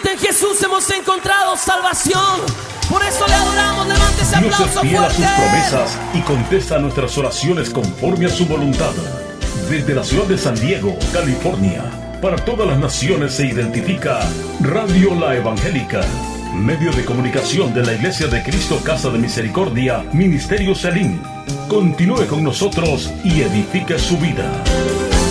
Solamente en Jesús hemos encontrado salvación. Por eso le adoramos. Levante ese aplauso fuerte. Dios es fiel a sus promesas y contesta nuestras oraciones conforme a su voluntad. Desde la ciudad de San Diego, California, para todas las naciones se identifica Radio La Evangélica, medio de comunicación de la Iglesia de Cristo Casa de Misericordia, Ministerio Selim. Continúe con nosotros y edifique su vida.